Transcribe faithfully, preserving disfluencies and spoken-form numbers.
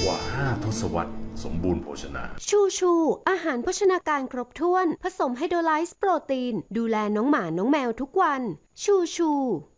กว่าห้าทศวรรษสมบูรณ์โภชนาชูชูอาหารโภชนาการครบถ้วนผสมไฮโดรไลซ์โปรตีนดูแลน้องหมาน้องแมวทุกวันชูชู